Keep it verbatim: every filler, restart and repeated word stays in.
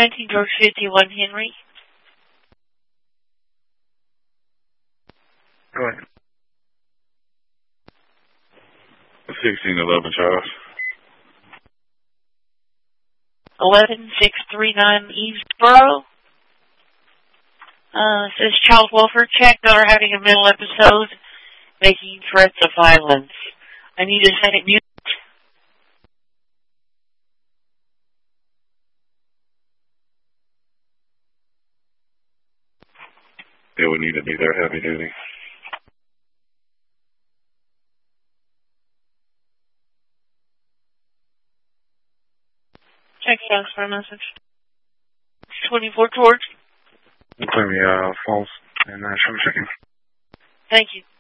nineteen George fifty-one Henry. Go ahead. sixteen eleven Charles. eleven six three nine Eastboro. Uh, says child welfare check. Daughter having a mental episode, making threats of violence. I need a second unit. Yeah, we need to be there heavy duty. Check transfer message. twenty-four George. Clear me uh, false and uh, show me checking. Thank you.